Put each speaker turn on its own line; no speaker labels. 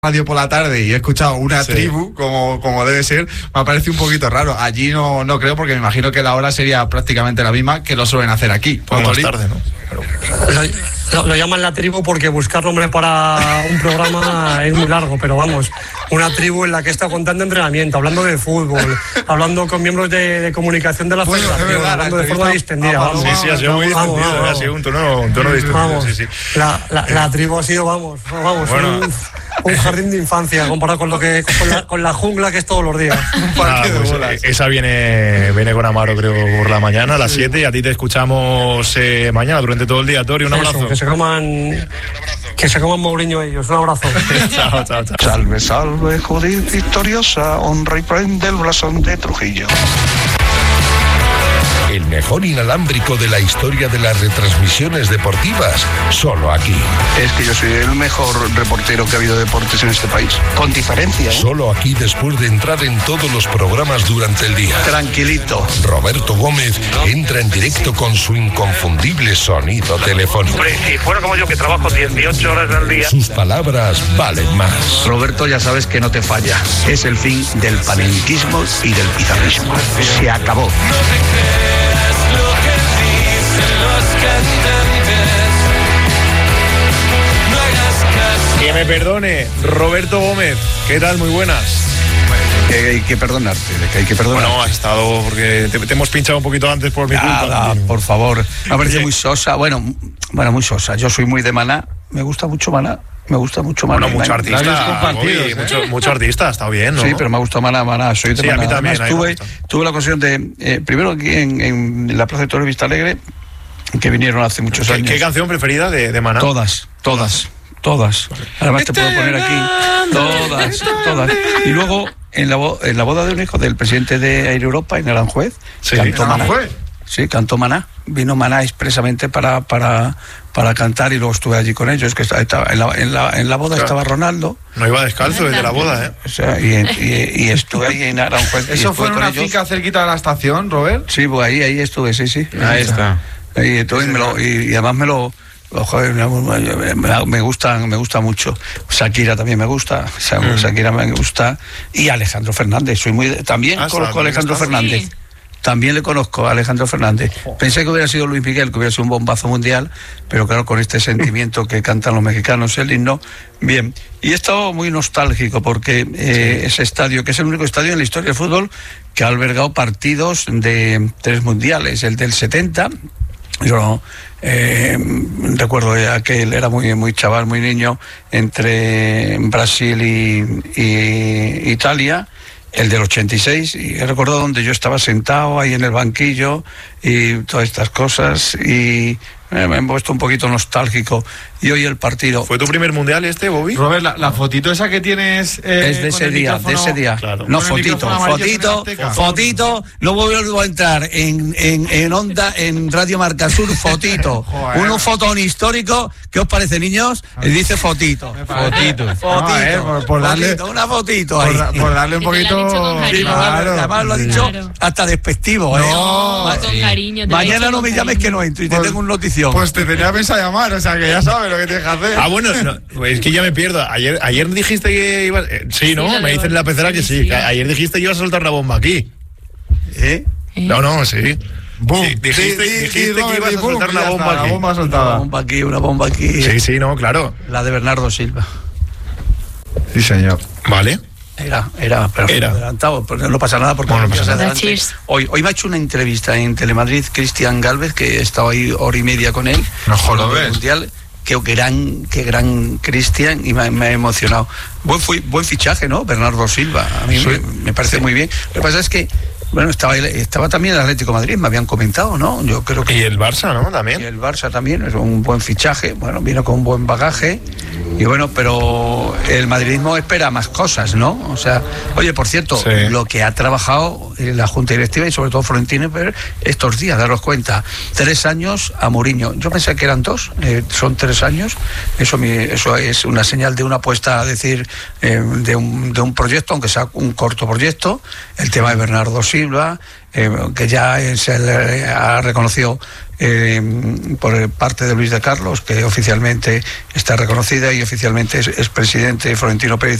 radio por la tarde y he escuchado una tribu como debe ser, me parece un poquito raro. Allí no creo, porque me imagino que la hora sería prácticamente la misma que lo suelen hacer aquí.
Más tarde, ¿no?
Lo llaman la tribu porque buscar nombre para un programa es muy largo, pero vamos, una tribu en la que está contando entrenamiento, hablando de fútbol, hablando con miembros de comunicación de la federación, hablando de forma distendida.
Sí, ha sido muy distendido, ha sido un tono distendido.
Vamos,
sí.
La tribu ha sido, bueno, un jardín de infancia comparado con lo que con la jungla que es todos los días.
Esa viene con Amaro, creo, por la mañana a las 7, y a ti te escuchamos mañana durante todo el día. Tori, un abrazo.
Que se coman Mourinho ellos. Un abrazo.
Chao.
Salve, salve, Judith victoriosa, honra y prende el blasón de Trujillo.
El mejor inalámbrico de la historia de las retransmisiones deportivas, solo aquí.
Es que yo soy el mejor reportero que ha habido de deportes en este país, con diferencia, ¿eh?
Solo aquí, después de entrar en todos los programas durante el día.
Tranquilito.
Roberto Gómez entra en directo con su inconfundible sonido telefónico.
Hombre, si fuera como yo, que trabajo 18 horas al día.
Sus palabras valen más.
Roberto, ya sabes que no te falla. Es el fin del panenquismo y del pizarrismo. Se acabó.
Que me perdone, Roberto Gómez. ¿Qué tal? Muy buenas.
Que hay que perdonarte, que hay que perdonar.
Bueno, has estado porque te hemos pinchado un poquito antes por mi culpa.
Por favor. Me parece muy sosa. Bueno, muy sosa. Yo soy muy de Maná. Me gusta mucho Maná. Bueno,
mucho artista. Mucho artista, está bien, ¿no?
Sí, pero me ha gustado Maná. Soy de Maná.
A mí también.
Además, tuve la ocasión de, primero aquí en la Plaza de Toros Vista Alegre, que vinieron hace muchos años.
¿Qué canción preferida de Maná?
Todas. Además te puedo poner aquí todas. Y luego en la boda de un hijo del presidente de Air Europa, en Aranjuez, cantó Maná. Sí, cantó Maná. Vino Maná expresamente para cantar, y luego estuve allí con ellos, que estaba en la boda, estaba Ronaldo.
No iba descalzo desde la boda, ¿eh?
O sea, y estuve ahí en Aranjuez.
¿Eso fue en una finca cerquita de la estación, Robert?
Sí, pues ahí estuve, sí.
Ahí está.
Ahí estuve, y además me gusta mucho. Shakira también me gusta. Shakira me gusta. Y Alejandro Fernández. También conozco a Alejandro Fernández.
Sí.
También le conozco a Alejandro Fernández. Pensé que hubiera sido Luis Miguel, que hubiera sido un bombazo mundial, pero claro, con este sentimiento que cantan los mexicanos, el himno, bien. Y he estado muy nostálgico porque ese estadio, que es el único estadio en la historia del fútbol que ha albergado partidos de 3 mundiales, el del 70. Yo recuerdo ya que él era muy chaval, muy niño, entre Brasil y Italia. El del 86, y he recordado donde yo estaba sentado ahí en el banquillo y todas estas cosas, y me he puesto un poquito nostálgico. Y hoy el partido...
¿Fue tu primer mundial Bobby?
Robert, la fotito esa que tienes...
es de ese día.
Claro.
No, fotito, no vuelvo a entrar en Onda, en Radio Marca Sur, fotito. Un fotón histórico. ¿Qué os parece, niños? Dice fotito.
Por darle
una fotito ahí.
Por darle un poquito...
Además lo ha dicho hasta despectivo.
Con cariño.
Mañana no me llames que no entro y te tengo un notición.
Pues te tenía pensado llamar, o sea que ya sabes lo que tienes que hacer.
Bueno, es que ya me pierdo. Ayer dijiste que ibas... sí, ¿no? Me dicen en la pecera que sí. Ayer dijiste que ibas a soltar una bomba aquí. No, sí.
Boom.
Dijiste que ibas a soltar una bomba aquí.
Una bomba soltada.
Una bomba aquí.
Sí, no, claro.
La de Bernardo Silva.
Sí, señor.
Vale.
Era adelantado, pero no pasa nada porque
no pasa nada.
Hoy me ha hecho una entrevista en Telemadrid Cristian Gálvez, que he estado ahí hora y media con él.
No jodas.
Mundial. Qué gran Cristian, y me ha emocionado. Buen fichaje, ¿no? Bernardo Silva. A mí me parece muy bien. Lo que pasa es que, bueno, estaba también el Atlético de Madrid, me habían comentado, ¿no? Yo creo que...
Y el Barça, ¿no? También.
Y el Barça también, es un buen fichaje. Bueno, vino con un buen bagaje. Y bueno, pero el madridismo espera más cosas, ¿no? O sea, oye, por cierto, lo que ha trabajado la Junta Directiva y sobre todo Florentino Pérez estos días, daros cuenta, 3 años a Mourinho. Yo pensé que eran 2, son 3 años. Eso es una señal de una apuesta, decir, de un proyecto, aunque sea un corto proyecto. El tema de Bernardo Silva, que ya se le ha reconocido por parte de Luis de Carlos, que oficialmente está reconocida y oficialmente es presidente Florentino Pérez